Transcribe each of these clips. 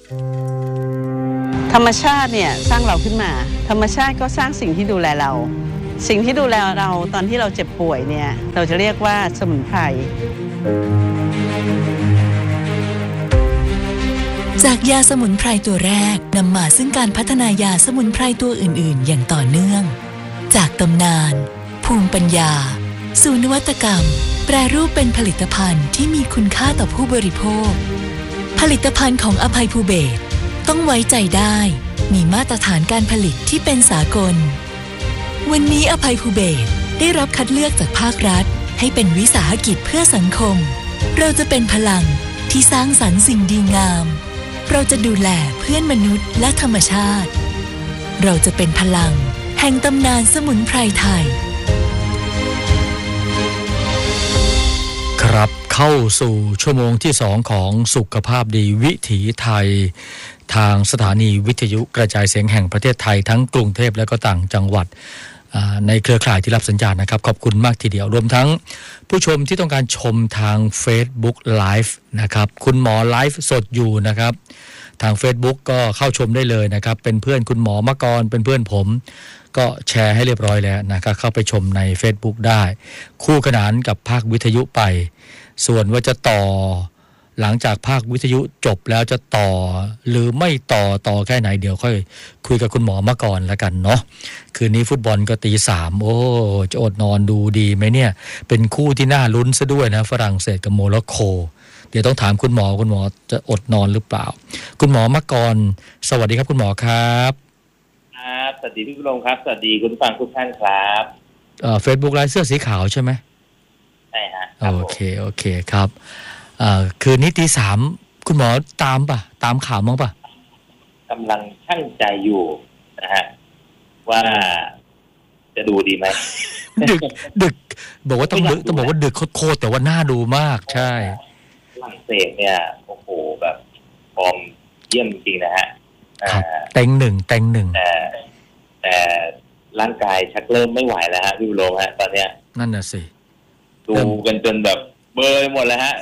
ธรรมชาติเนี่ยสร้างเราขึ้นมาธรรมชาติก็สร้างสิ่งที่ดูแลเราสิ่งที่ดูแลเราตอนที่เราเจ็บป่วยเนี่ยเราจะเรียกว่าสมุนไพรจากยาสมุนไพรตัวแรกนำมาซึ่งการพัฒนายาสมุนไพรตัวอื่นๆอย่างต่อเนื่องจากตำนานภูมิปัญญาสู่นวัตกรรมแปรรูปเป็นผลิตภัณฑ์ที่มีคุณค่าต่อผู้บริโภคผลิตภัณฑ์ของอภัยภูเบศรต้องไว้ใจได้มีมาตรฐานการผลิตที่เป็นสากลวันนี้อภัยภูเบศรได้รับคัดเลือกจากภาครัฐให้เป็นวิสาหกิจเพื่อสังคมเราจะเป็นพลังที่สร้างสรรค์สิ่งดีงามเราจะดูแลเพื่อนมนุษย์และธรรมชาติเราจะเป็นพลังแห่งตำนานสมุนไพรไทยครับเข้าสู่ชั่วโมงที่2ของสุขภาพดีวิถีไทยทางสถานีวิทยุกระจายเสียงแห่งประเทศไทยทั้งกรุงเทพและก็ต่างจังหวัดในเครือข่ายที่รับสัญญาณนะครับขอบคุณมากทีเดียวรวมทั้งผู้ชมที่ต้องการชมทาง Facebook Live นะครับคุณหมอไลฟ์สดอยู่นะครับทาง Facebook ก็เข้าชมได้เลยนะครับเป็นเพื่อนคุณหมอมกรเป็นเพื่อนผมก็แชร์ให้เรียบร้อยแล้วนะครับเข้าไปชมใน Facebook ได้คู่ขนานกับภาควิทยุไปส่วนว่าจะต่อหลังจากภาควิทยุจบแล้วจะต่อหรือไม่ต่อแค่ไหนเดี๋ยวค่อยคุยกับคุณหมอมาก่อนแล้วกันเนาะคืนนี้ฟุตบอลก็ตี 3โอ้จะอดนอนดูดีไหมเนี่ยเป็นคู่ที่น่าลุ้นซะด้วยนะฝรั่งเศสกับโมร็อกโกเดี๋ยวต้องถามคุณหมอจะอดนอนหรือเปล่าคุณหมอมาก่อนสวัสดีครับคุณหมอครับครับสวัสดีพี่บุญรงค์ครับสวัสดีคุณฟังทุกท่านครับ Facebook ไลฟ์เสื้อสีขาวใช่ไหมใช่ฮะโอเคครับคืนนี้ตี 3คุณหมอตามข่าวมั้งป่ะกำลังชั่งใจอยู่นะฮะว่าจะดูดีไหมดึกบอกว่าต้องบอกว่าดึกโคตรแต่ว่าน่าดูมากใช่ฝรั่งเศสเนี่ยโอ้โหแบบฟอร์มเยี่ยมจริงนะฮะเต็งหนึ่งแต่ร่างกายชักเริ่มไม่ไหวแล้วฮะพี่บุญรงค์ฮะตอนเนี้ยนั่นน่ะสิดูกันจนแบบเบอร์หมดแล้วฮะ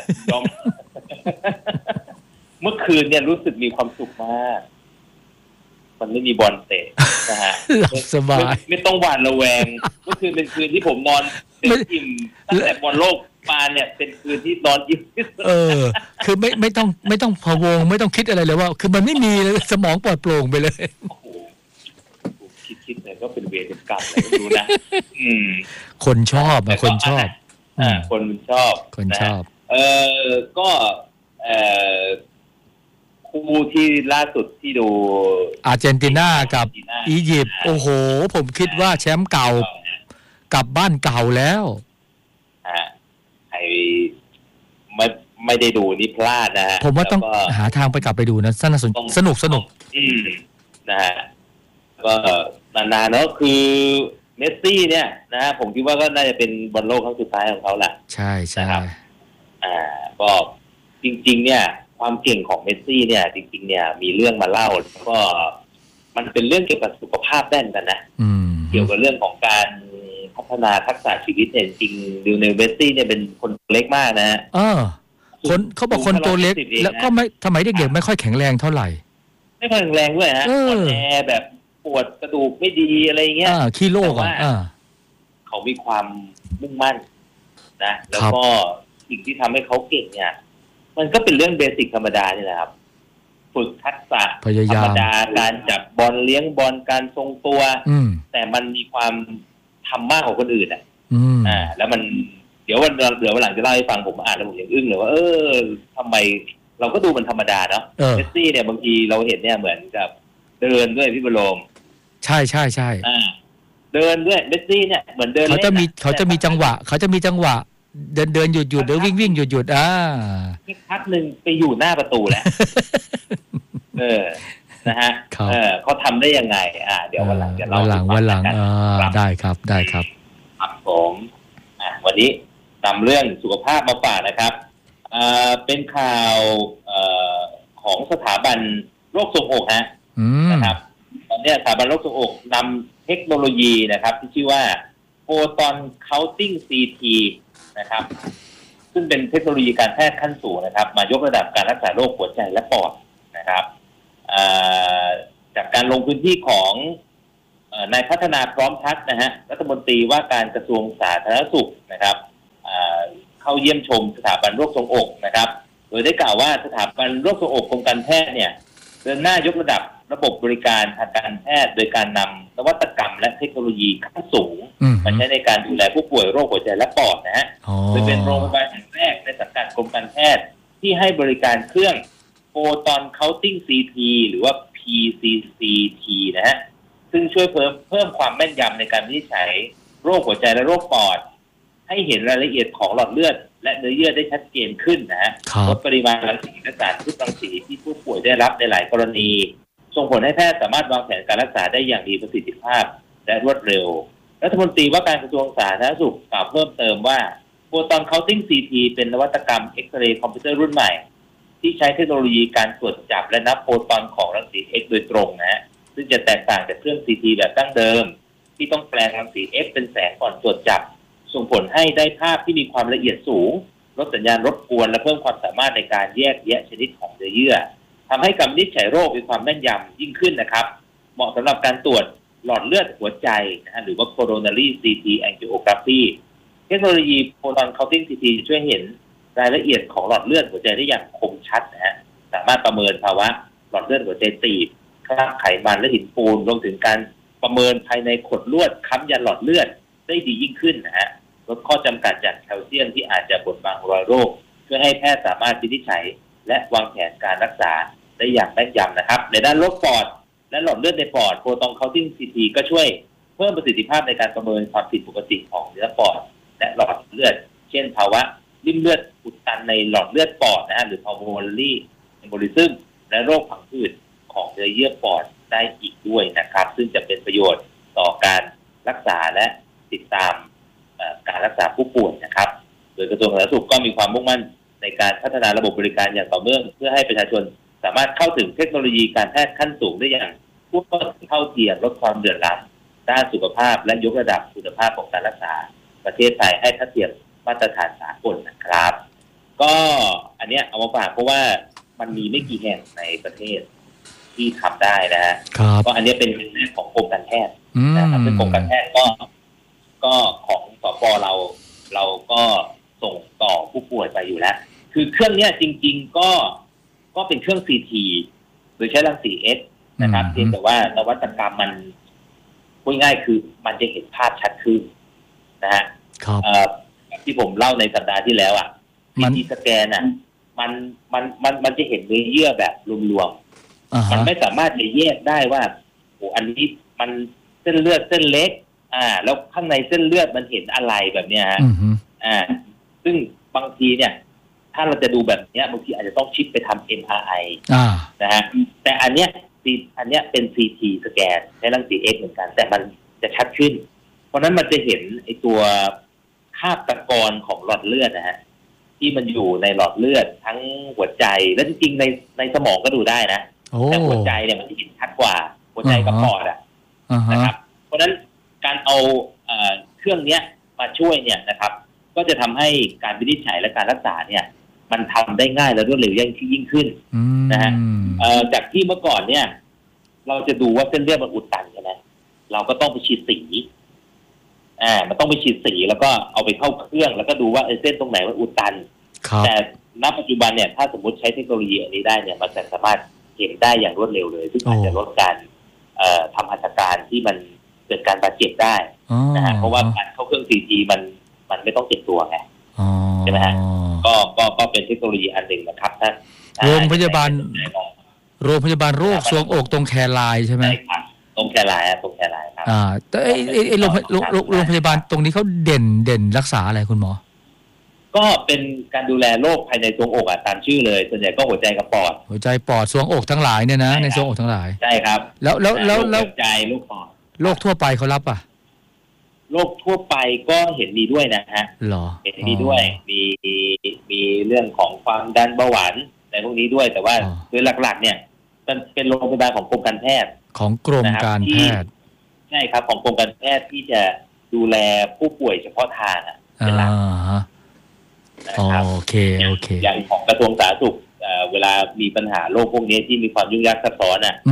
เมื่อคืนเนี่ยรู้สึกมีความสุขมากมันไม่มีบอลเตะนะฮะสบายไม่ต้องหวาดระแวงเมื่อคืนเป็นคืนที่ผมนอนเต็มอิ่มตั้งแต่บอลโลกมาเนี่ยเป็นคืนที่นอนอิ่มคือไม่ต้องพะวงไม่ต้องคิดอะไรเลยว่าคือมันไม่มีเลยสมองปลอดโปร่งไปเลยโอ้โหคิดเลยก็เป็นเวรเป็นกรรมอะไรก็ดูนะคนชอบคนชอบคนชอบก็คู่ที่ล่าสุดที่ดูอาร์เจนตินากับอียิปต์โอ้โหผมคิดว่าแชมป์เก่ากลับบ้านเก่าแล้วใครไม่ได้ดูนี่พลาดนะฮะผมว่าต้องหาทางไปกลับไปดูนะสนุกนะฮะก็นานๆเนอะคือเมสซี่เนี่ยนะฮะผมคิดว่าก็น่าจะเป็นบอลโลกครั้งสุดท้ายของเขาแหละใช่ครับก็จริงๆเนี่ยความเก่งของเมสซี่เนี่ยจริงๆเนี่ยมีเรื่องมาเล่าก็มันเป็นเรื่องเกี่ยวกับสุขภาพแน่นกันนะเกี่ยวกับเรื่องของการพัฒนาทักษะชีวิตเนี่ยจริงๆลิโอเนลเมสซี่เนี่ยเป็นคนเล็กมากนะคนเขาบอกคนตัวเล็กแล้วก็ไม่สมัยเด็กๆไม่ค่อยแข็งแรงเท่าไหร่ไม่ค่อยแข็งแรงด้วยฮะอ่อนแอแบบปวดกระดูกไม่ดีอะไรเงี้ยขี้โรคเขามีความมุ่งมั่นนะแล้วก็สิ่งที่ทำให้เขาเก่งเนี่ยมันก็เป็นเรื่องเบสิกธรรมดานี่แหละครับฝึกทักษะธรรมดาการจับบอลเลี้ยงบอลการทรงตัวแต่มันมีความทำมากกว่าคนอื่นแล้วมันเดี๋ยววันหลังจะเล่าให้ฟังผมอ่านแล้วผมยังอึ้งเลยว่าทำไมเราก็ดูมันธรรมดาเนาะเมสซี่เนี่ยบางทีเราเห็นเนี่ยเหมือนกับเดินด้วยพี่บรมใช่เดินด้วยเมสซี่เนี่ยเหมือนเดินเขาจะมีจังหวะเดินหยุดหรือวิ่งหยุดพักหนึ่งไปอยู่หน้าประตูแล้วนะฮะเขาทำได้ยังไงเดี๋ยววันหลังจะเล่าวันหลังได้ครับครับผมวันนี้นำเรื่องสุขภาพมาฝากนะครับเป็นข่าวของสถาบันโรคทรวงอกนะครับตอนนี้สถาบันโรคทรวงอกนำเทคโนโลยีนะครับที่ชื่อว่า Photon Counting CT นะครับซึ่งเป็นเทคโนโลยีการแพทย์ขั้นสูงนะครับมายกระดับการรักษาโรคหัวใจและปอดนะครับการลงพื้นที่ของนายพัฒนาพร้อมพัฒน์นะฮะรัฐมนตรีว่าการกระทรวงสาธารณสุขนะครับเข้าเยี่ยมชมสถาบันโรคทรวงอกนะครับโดยได้กล่าวว่าสถาบันโรคทรวงอกกรมการแพทย์เนี่ยเดินหน้ายกระดับระบบบริการทางการแพทย์โดยการนำนวัตกรรมและเทคโนโลยีขั้นสูงมาใช้ในการดูแลผู้ป่วยโรคหัวใจและปอดนะฮะโดยเป็นโรงพยาบาลแห่งแรกในสังกัดกรมการแพทย์ที่ให้บริการเครื่องโฟตอนเคาน์ติ้ง CT หรือว่า PCCT นะฮะซึ่งช่วยเพิ่มความแม่นยำในการวินิจฉัยโรคหัวใจและโรคปอดให้เห็นรายละเอียดของหลอดเลือดและเนื้อเยื่อได้ชัดเจนขึ้นนะฮะลดปริมาณรังสีและสารพิษรังสีที่ผู้ป่วยได้รับในหลายกรณีส่งผลให้แพทย์สามารถวางแผนการรักษาได้อย่างมีประสิทธิภาพและรวดเร็วรัฐมนตรีว่าการกระทรวงสาธารณสุขกล่าวเพิ่มเติมว่าโฟตอนเคาน์ติ้ง CT เป็นนวัตกรรมเอ็กซเรย์คอมพิวเตอร์รุ่นใหม่ที่ใช้เทคโนโลยีการตรวจจับและนับโฟตอนของรังสี X โดยตรงนะฮะซึ่งจะแตกต่างจากเครื่อง CT แบบดั้งเดิมที่ต้องแปลงรังสี X เป็นแสงก่อนตรวจจับส่งผลให้ได้ภาพที่มีความละเอียดสูงลดสัญญาณรบกวนและเพิ่มความสามารถในการแยกแยะชนิดของเนื้อเยื่อทำให้การวินิจฉัยโรคมีความแม่นยำยิ่งขึ้นนะครับเหมาะสำหรับการตรวจหลอดเลือดหัวใจนะฮะหรือว่า coronary CT angiography เทคโนโลยี photon counting CT ช่วยเห็นรายละเอียดของหลอดเลือดหัวใจได้อย่างคมชัดนะฮะสามารถประเมินภาวะหลอดเลือดหัวใจตีบคราบไขมันและหินปูนรวมถึงการประเมินภายในขดลวดค้ำยันหลอดเลือดได้ดียิ่งขึ้นนะฮะลดข้อจำกัดจากแคลเซียมที่อาจจะบดบังรอยโรคเพื่อให้แพทย์สามารถวินิจฉัยและวางแผนการรักษาได้อย่างแม่นยำนะครับในด้านโรคปอดและหลอดเลือดในปอดโฟตอนเคาน์ติ้ง CT ก็ช่วยเพิ่มประสิทธิภาพในการประเมินความผิดปกติของเนื้อปอดและหลอดเลือดเช่นภาวะริ่มเลือดอุดตันในหลอดเลือดปอดนะฮะหรือ pulmonary embolism และโรคผังผืดของเนื้อเยื่อปอดได้อีกด้วยนะครับซึ่งจะเป็นประโยชน์ต่อการรักษาและติดตามการรักษาผู้ป่วยนะครับโดยกระทรวงสาธารณสุขก็มีความมุ่งมั่นในการพัฒนาระบบบริการอย่างต่อเนื่องเพื่อให้ประชาชนสามารถเข้าถึงเทคโนโลยีการแพทย์ขั้นสูงได้อย่างทั่วเท่าเทียมลดความเดือดร้อนด้านสุขภาพและยกระดับคุณภาพของการรักษาประเทศไทยให้ทัดเทียมมาตรฐานสากลนะครับก็อันเนี้ยเอามาฝากเพราะว่ามันมีไม่กี่แห่งในประเทศที่ทำได้นะฮะก็อันนี้เป็นแนวของกรมการแพทย์นะครับซึ่งกรมการแพทย์ก็ของสป.เราก็ส่งต่อผู้ป่วยไปอยู่แล้วคือเครื่องเนี้ยจริงๆก็เป็นเครื่อง CT โดยใช้รังสี X นะครับเพียงแต่ว่านวัตกรรมมันพูดง่ายคือมันจะเห็นภาพชัดขึ้นนะฮะที่ผมเล่าในสัปดาห์ที่แล้วอ่ะ CT สแกนอ่ะมันจะเห็นเนื้อเยื่อแบบรวมๆมันไม่สามารถจะแยกได้ว่าโอ้อันนี้มันเส้นเลือดเส้นเล็กแล้วข้างในเส้นเลือดมันเห็นอะไรแบบเนี้ยฮะซึ่งบางทีเนี่ยถ้าเราจะดูแบบนี้บางทีอาจจะต้องชิปไปทำ MRI นะฮะแต่อันเนี้ยเป็น CT สแกนใช้รังสี X เหมือนกันแต่มันจะชัดขึ้นเพราะนั้นมันจะเห็นไอตัวคราบตะกอนของหลอดเลือดนะฮะที่มันอยู่ในหลอดเลือดทั้งหัวใจและจริงๆในสมองก็ดูได้นะแต่หัวใจเนี่ยมันจะเห็นชัดกว่าหัวใจกับปอดนะครับเพราะนั้นการเอาเครื่องนี้มาช่วยเนี่ยนะครับก็จะทำให้การวินิจฉัยและการรักษาเนี่ยมันทำได้ง่ายและรวดเร็วยิ่งขึ้นนะฮะจากที่เมื่อก่อนเนี่ยเราจะดูว่าเส้นเลือดมันอุดตันใช่ไหมเราก็ต้องไปฉีดสีมันต้องไปฉีดสีแล้วก็เอาไปเข้าเครื่องแล้วก็ดูว่าเส้นตรงไหนมันอุดตันแต่ณปัจจุบันเนี่ยถ้าสมมติใช้เทคโนโลยีอันนี้ได้เนี่ยมันจะสามารถเห็นได้อย่างรวดเร็วเลยซึ่งอาจจะลดการทำหัตถการที่มันเกิดการบาดเจ็บได้นะฮะเพราะว่าการเข้าเครื่อง CT มันไม่ต้องเจ็บตัวไงใช่ไหมฮะก็เป็นเทคโนโลยีอันหนึ่งนะครับท่านโรงพยาบาลโรคทรวงอกตรงแคไลน์ใช่ไหมใช่ครับตรงแคไลน์ตรงแคไลน์ครับแต่ไอ้โรงพยาบาลตรงนี้เขาเด่นรักษาอะไรคุณหมอก็เป็นการดูแลโรคภายในทรวงอกตามชื่อเลยส่วนใหญ่ก็หัวใจกับปอดหัวใจปอดทรวงอกทั้งหลายเนี่ยนะในทรวงอกทั้งหลายใช่ครับแล้วหัวใจโรคปอดโรคทั่วไปเขารับป่ะโรคทั่วไปก็เห็นมีด้วยนะฮะเห็นมีด้วยมีเรื่องของความดันเบาหวานในพวกนี้ด้วยแต่ว่าโดยหลักๆเนี่ยมันเป็นโรงพยาบาลของกรมการแพทย์ของกรมการแพทย์ใช่ครับของกรมการแพทย์ที่จะดูแลผู้ป่วยเฉพาะทางเป็นหลักนะครับโอเคอย่างของกระทรวงสาธารณสุขเวลามีปัญหาโรคพวกนี้ที่มีความยุ่งยากซับซ้อนบาง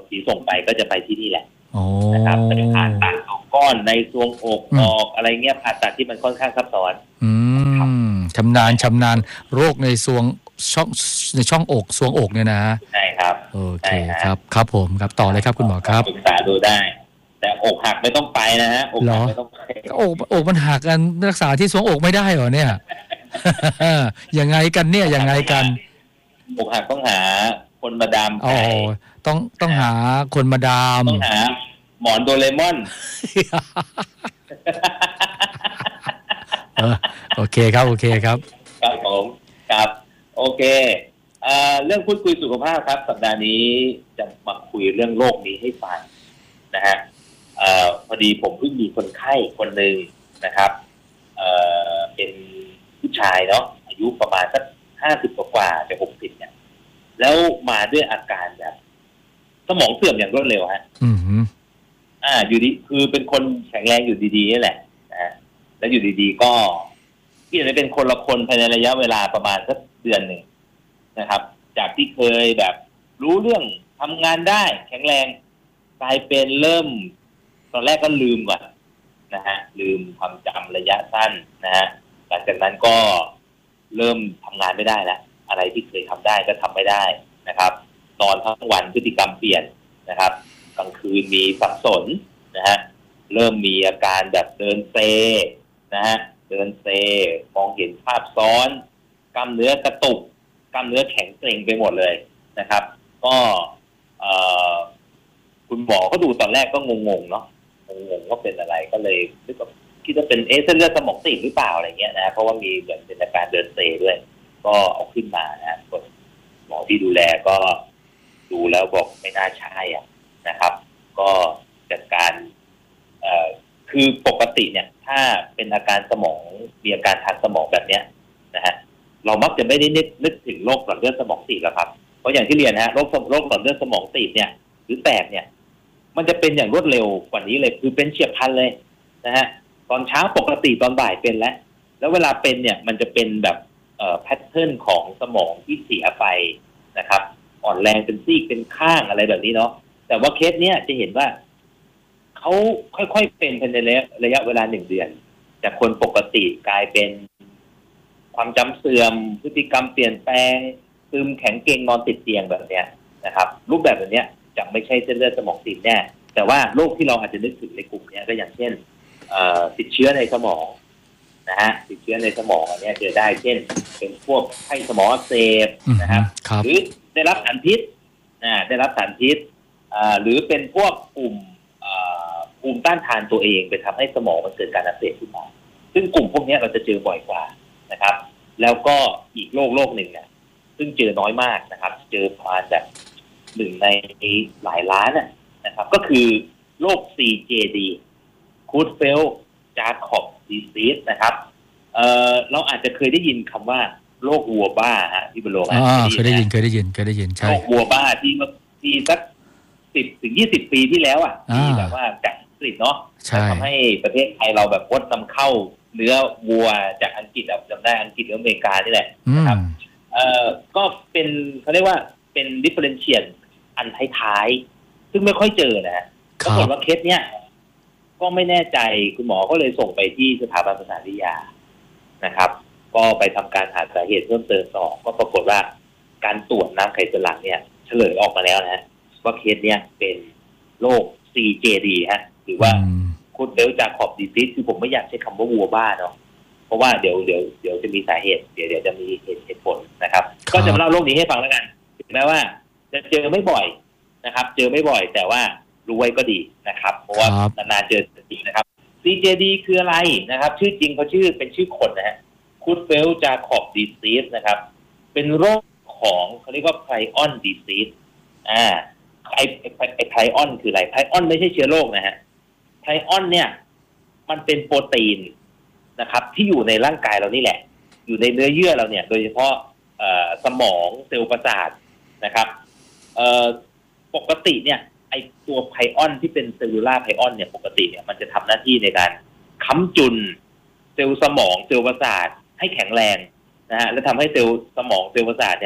สีส่งไปก็จะไปที่นี่แหละนะครับก็จะผ่าตัดออกก้อนในซวงอกออกอะไรเงี้ยผ่าตัดที่มันค่อนข้างซับซ้อนชำนาญโรคในซวงช่องอกซวงอกเนี่ยนะใช่ครับโอเคครับผมครับต่อเลยครับคุณหมอครับศึกษาดูได้แต่อกหักไม่ต้องไปนะฮะอกหักไม่ต้องไปอกมันหักกันรักษาที่ซวงอกไม่ได้เหรอเนี่ย ยังไงกันเนี่ยยังไงกันอกหักต้องหาคนมาดามใจต้องหาคนมาดามต้องหาหมอนโดเรมอนโอเคครับครับผมครับโอเคเรื่องพูดคุยสุขภาพครับสัปดาห์นี้จะมาคุยเรื่องโรคนี้ให้ฟังนะฮะพอดีผมเพิ่งมีคนไข้คนหนึ่งนะครับเป็นผู้ชายเนาะอายุประมาณสัก50กว่าจะ60เนี่ยแล้วมาด้วยอาการแบบสมองเสื่อมอย่างรวดเร็วฮะอยู่ดีคือเป็นคนแข็งแรงอยู่ดีๆนี่แหละนะแล้วอยู่ดีๆก็เปลี่ยนไปเป็นคนละคนภายในระยะเวลาประมาณสักเดือนหนึ่งนะครับจากที่เคยแบบรู้เรื่องทำงานได้แข็งแรงกลายเป็นเริ่มตอนแรกก็ลืมก่อนนะฮะลืมความจำระยะสั้นนะฮะหลังจากนั้นก็เริ่มทำงานไม่ได้แล้วอะไรที่เคยทำได้ก็ทำไม่ได้นะครับนอนทั้งวันพฤติกรรมเปลี่ยนนะครับกลางคืนมีสับสนนะฮะเริ่มมีอาการแบบเดินเซนะฮะเดินเซมองเห็นภาพซ้อนกล้ามเนื้อกระตุกกล้ามเนื้อแข็งเกร็งไปหมดเลยนะครับก็คุณหมอก็ดูตอนแรกก็งงๆเนาะงงว่าเป็นอะไรก็เลยคิดว่าเป็นเส้นเลือดสมองตีบหรือเปล่าอะไรเงี้ยนะเพราะว่ามีเหมือนเป็นอาการเดินเซด้วยก็เอาขึ้นมานะหมอที่ดูแลก็ดูแล้วบอกไม่น่าใช่นะครับก็จัดการคือปกติเนี่ยถ้าเป็นอาการสมองมีอาการทางสมองแบบเนี้ยนะฮะเรามักจะไม่ได้นึกถึงโรคหลอดเลือดสมองตีบแล้วครับเพราะอย่างที่เรียนฮะโรคหลอดเลือดสมองตีบเนี่ยหรือแตกเนี่ยมันจะเป็นอย่างรวดเร็วกว่านี้เลยคือเป็นเฉียบพลันเลยนะฮะตอนเช้าปกติตอนบ่ายเป็นแล้วเวลาเป็นเนี่ยมันจะเป็นแบบแพทเทิร์นของสมองที่เสียไปนะครับอ่อนแรงเป็นซีกเป็นข้างอะไรแบบนี้เนาะแต่ว่าเคสเนี้ยจะเห็นว่าเขาค่อยๆเป็นภายในระยะเวลา1 เดือนจากคนปกติกลายเป็นความจำเสื่อมพฤติกรรมเปลี่ยนแปลงซึมแข็งเกร็งนอนติดเตียงแบบเนี้ยนะครับรูปแบบแบบเนี้ยจะไม่ใช่เส้นเลือดสมองตีบแน่แต่ว่าโรคที่เราอาจจะนึกถึงในกลุ่มนี้ก็อย่างเช่นติดเชื้อในสมองนะฮะติดเชื้อในสมองเนี่ยเจอได้เช่นเป็นพวกไข้สมองอักเสบนะครับหรือได้รับสารพิษได้รับสารพิษหรือเป็นพวกกลุ่มภูมิต้านทานตัวเองไปทำให้สมองมันเกิดการอักเสบขึ้นมาซึ่งกลุ่มพวกนี้เราจะเจอบ่อยกว่านะครับแล้วก็อีกโรคหนึ่งเนี่ยซึ่งเจอน้อยมากนะครับเจอประมาณแบบ1 ในหลายล้านนะครับก็คือโรค CJD Creutzfeldt-Jakob disease นะครับเราอาจจะเคยได้ยินคำว่าโรควัวบ้าฮะที่บรรลุเคยได้ยินใช่โรควัวบ้าที่สัก10 ถึง 20 ปีที่แล้วที่แบบว่าจากอังกฤษเนาะทำให้ประเทศไทยเราแบบงดนำเข้าเนื้อวัวจากอังกฤษจำได้อังกฤษหรืออเมริกานี่แหละนะครับก็เป็นเขาเรียกว่าเป็น differentiate อันท้ายๆซึ่งไม่ค่อยเจอนะปรากฏว่าเคสเนี้ยก็ไม่แน่ใจคุณหมอก็เลยส่งไปที่สถาบันประสาทวิทยานะครับก็ไปทำการหาสาเหตุเพิ่มเติมต่อก็ปรากฏว่าการตรวจน้ำไขสันหลังเนี่ยเฉลยออกมาแล้วนะว่าเคสเนี้ยเป็นโรค CJD ฮะหรือว่าCreutzfeldt-Jakob disease คือผมไม่อยากใช้คำว่าวัวบ้าเนาะเพราะว่าเดี๋ยวจะมีสาเหตุเดี๋ยวจะมีเหตุผลนะครับก็จะมาเล่าโรคนี้ให้ฟังแล้วกันถึงแม้ว่าจะเจอไม่บ่อยนะครับเจอไม่บ่อยแต่ว่ารู้ไว้ก็ดีนะครับเพราะว่านานๆเจอจริงนะครับ CJD คืออะไรนะครับชื่อจริงเขาเป็นชื่อคนนะฮะ Creutzfeldt-Jakob disease นะครับเป็นโรคของเขาเรียกว่า prion disease ไอ้ไพรออนคืออะไรไพรออนไม่ใช่เชื้อโรคนะฮะไพรออนเนี่ยมันเป็นโปรตีนนะครับที่อยู่ในร่างกายเรานี่แหละอยู่ในเนื้อเยื่อเราเนี่ยโดยเฉพาะสมองเซลล์ประสาทนะครับปกติเนี่ยไอตัวไพรออนที่เป็นเซลลูลาร์ไพรออนเนี่ยปกติเนี่ยมันจะทำหน้าที่ในการค้ำจุนเซลล์สมองเซลล์ประสาทให้แข็งแรงนะฮะและทำให้เซลล์สมองเซลล์ประสาทเนี่ย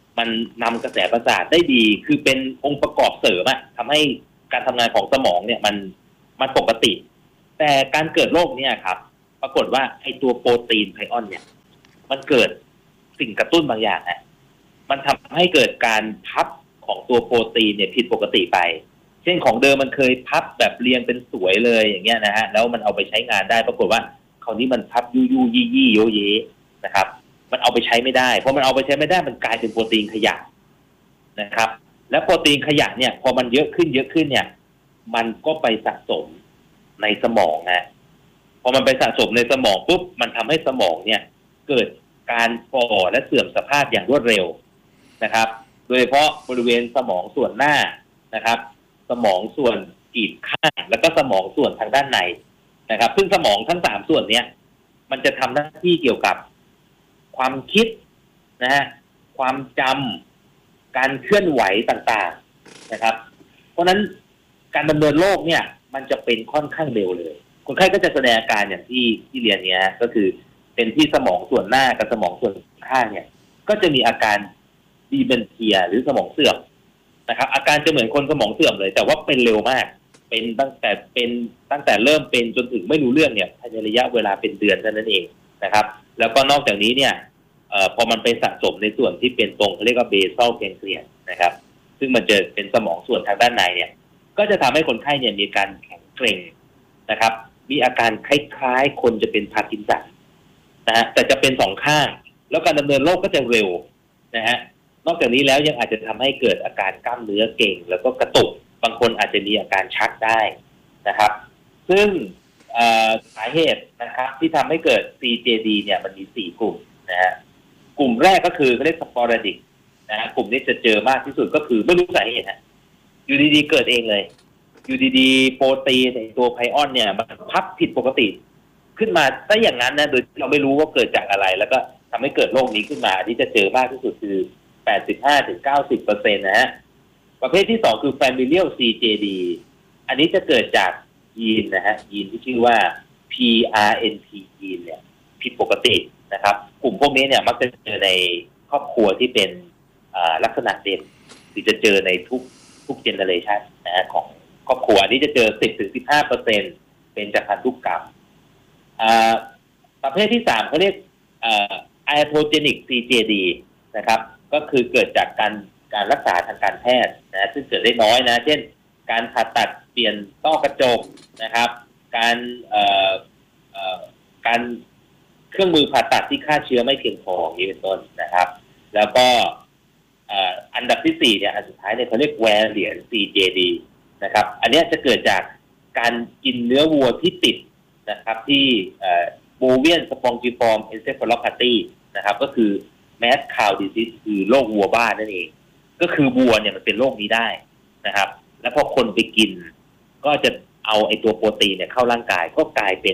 มันนำกระแสประสาทได้ดีคือเป็นองค์ประกอบเสริมอะทำให้การทำงานของสมองเนี่ยมันปกติแต่การเกิดโรคเนี่ยครับปรากฏว่าไอ้ตัวโปรตีนไพออนเนี่ยมันเกิดสิ่งกระตุ้นบางอย่างฮะมันทำให้เกิดการพับของตัวโปรตีนเนี่ยผิดปกติไปเช่นของเดิมมันเคยพับแบบเรียงเป็นสวยเลยอย่างเงี้ยนะฮะแล้วมันเอาไปใช้งานได้ปรากฏว่าคราวนี้มันพับยู่ยี่โยเยนะครับมันเอาไปใช้ไม่ได้พอมันเอาไปใช้ไม่ได้มันกลายเป็นโปรตีนขยะนะครับและโปรตีนขยะเนี่ยพอมันเยอะขึ้นเนี่ยมันก็ไปสะสมในสมองนะพอมันไปสะสมในสมองปุ๊บมันทำให้สมองเนี่ยเกิดการฝ่อและเสื่อมสภาพอย่างรวดเร็วนะครับโดยเฉพาะบริเวณสมองส่วนหน้านะครับสมองส่วนกีบข้างแล้วก็สมองส่วนทางด้านในนะครับซึ่งสมองทั้ง3ส่วนเนี้ยมันจะทำหน้าที่เกี่ยวกับความคิดนะฮะความจำการเคลื่อนไหวต่างๆนะครับเพราะฉะนั้นการดำเนินโรคเนี่ยมันจะเป็นค่อนข้างเร็วเลยคนไข้ก็จะแสดงอาการอย่างที่เรียนเนี้ยก็คือเป็นที่สมองส่วนหน้ากับสมองส่วนข้างเนี่ยก็จะมีอาการดีเมนเทียหรือสมองเสื่อมนะครับอาการจะเหมือนคนสมองเสื่อมเลยแต่ว่าเป็นเร็วมากเป็นตั้งแต่เริ่มเป็นจนถึงไม่รู้เรื่องเนี่ยภายในระยะเวลาเป็นเดือนเท่านั้นเองนะครับแล้วก็นอกจากนี้เนี่ยพอมันไปสะสมในส่วนที่เป็นตรงเขาเรียกว่าเบซัลแกงเกลียนนะครับซึ่งมันจะเป็นสมองส่วนทางด้านในเนี่ยก็จะทำให้คนไข้เนี่ยมีอาการแข็งเกร็งนะครับมีอาการคล้ายๆคนจะเป็นพาร์กินสันนะฮะแต่จะเป็น2ข้างแล้วการดำเนินโรคก็จะเร็วนะฮะนอกจากนี้แล้วยังอาจจะทำให้เกิดอาการกล้ามเนื้อเก่งแล้วก็กระตุกบางคนอาจจะมีอาการชักได้นะครับซึ่งสาเหตุนะครับที่ทำให้เกิด CJD เนี่ยมันมี4กลุ่มนะฮะกลุ่มแรกก็คือเขาเรียก sporadic นะฮะกลุ่มนี้จะเจอมากที่สุดก็คือไม่รู้สาเหตุฮะอยู่ดีๆเกิดเองเลยอยู่ดีๆโปรตีนในตัวไพออนเนี่ยมันพับผิดปกติขึ้นมาซะอย่างนั้นนะโดยที่เราไม่รู้ว่าเกิดจากอะไรแล้วก็ทำให้เกิดโรคนี้ขึ้นมาอันนี้จะเจอมากที่สุดคือ 85-90% นะฮะประเภทที่2คือ familial CJD อันนี้จะเกิดจากยีนนะฮะยีนที่ชื่อว่า PRNP ยีนเนี่ยผิดปกตินะครับกลุ่มพวกนี้เนี่ยมักจะเจอในครอบครัวที่เป็นลักษณะเด่นหรือจะเจอในทุกเจเนอเรชันนะฮะของครอบครัวอันนี้จะเจอ 10-15% เป็นจากพันธุกรรมประเภทที่3เขาเรียกiatrogenic CJD นะครับก็คือเกิดจากการรักษาทางการแพทย์นะซึ่งเกิดได้น้อยนะเช่นการผ่าตัดเปลี่ยนต้อกระจกนะครับการเครื่องมือผ่าตัดที่ฆ่าเชื้อไม่เพียงพออย่างนี้เป็นต้นนะครับแล้วก็อันดับที่4เนี่ยอันสุดท้ายเนี่ยเขาเรียก variant CJD นะครับอันนี้จะเกิดจากการกินเนื้อวัวที่ติดนะครับที่Bovine Spongiform Encephalopathy นะครับก็คือ Mad Cow Disease คือโรควัวบ้านั่นเองก็คือวัวเนี่ยมันเป็นโรคนี้ได้นะครับแล้วพอคนไปกินก็จะเอาไอตัวโปรตีนเนี่ยเข้าร่างกายก็กลายเป็น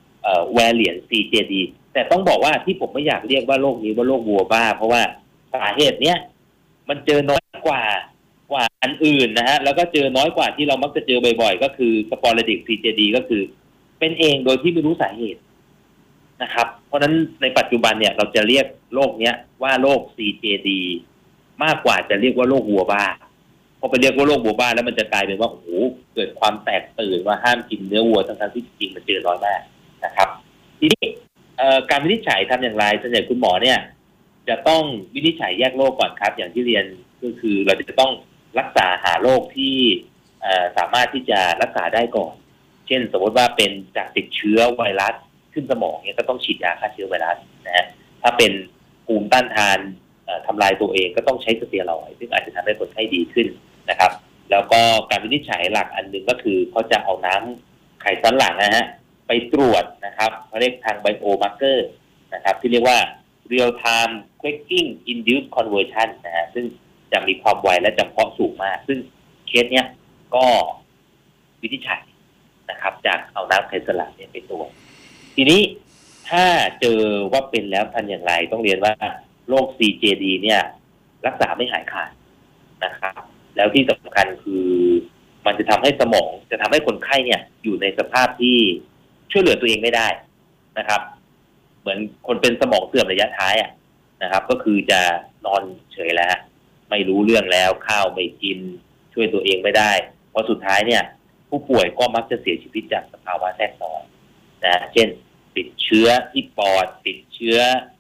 variant CJD แต่ต้องบอกว่าที่ผมไม่อยากเรียกว่าโรคนี้ว่าโรควัวบ้าเพราะว่าสาเหตุเนี้ยมันเจอน้อยกว่าอันอื่นนะฮะแล้วก็เจอน้อยกว่าที่เรามักจะเจอบ่อยๆก็คือ sporadic CJD ก็คือเป็นเองโดยที่ไม่รู้สาเหตุนะครับเพราะฉะนั้นในปัจจุบันเนี่ยเราจะเรียกโรคเนี้ยว่าโรค CJD มากกว่าจะเรียกว่าโรควัวบ้าพอไปเรียกว่าโรควัวบ้าแล้วมันจะกลายเป็นว่าโอ้โหเกิดความแตกตื่นว่าห้ามกินเนื้อวัวทั้งที่จริงมันเจอน้อยมากนะครับทีนี้การวินิจฉัยทำอย่างไรส่วนใหญ่คุณหมอเนี่ยจะต้องวินิจฉัยแยกโรคก่อนครับอย่างที่เรียนก็คือเราจะต้องรักษาหาโรคที่สามารถที่จะรักษาได้ก่อนเช่นสมมติว่าเป็นจากติดเชื้อไวรัสขึ้นสมองเนี่ยก็ต้องฉีดยาฆ่าเชื้อไวรัสนะฮะถ้าเป็นภูมิต้านทานทำลายตัวเองก็ต้องใช้สเตียรอยด์ซึ่งอาจจะทำให้คนไข้ดีขึ้นนะครับแล้วก็การวินิจฉัยหลักอันหนึ่งก็คือเขาจะเอาน้ำไขสันหลังนะฮะไปตรวจนะครับเขาเรียกทางไบโอมาร์เกอร์นะครับที่เรียกว่า real time quaking induced conversion นะฮะซึ่งจะมีความไวและจำเพาะสูงมากซึ่งเคสเนี้ยก็วินิจฉัยนะครับจากเอาน้ำไขสันหลังเนี่ยไปตรวจทีนี้ถ้าเจอว่าเป็นแล้วทำอย่างไรต้องเรียนว่าโรค CJD เนี่ยรักษาไม่หายขาดนะครับแล้วที่สำคัญคือมันจะทำให้สมองจะทำให้คนไข้เนี่ยอยู่ในสภาพที่ช่วยเหลือตัวเองไม่ได้นะครับเหมือนคนเป็นสมองเสื่อมระยะท้ายนะครับก็คือจะนอนเฉยแล้วไม่รู้เรื่องแล้วข้าวไม่กินช่วยตัวเองไม่ได้พอสุดท้ายเนี่ยผู้ป่วยก็มักจะเสียชีวิตจากสภาวะแทรกซ้อนนะเช่นติดเชื้อที่ปอดติดเชื้อ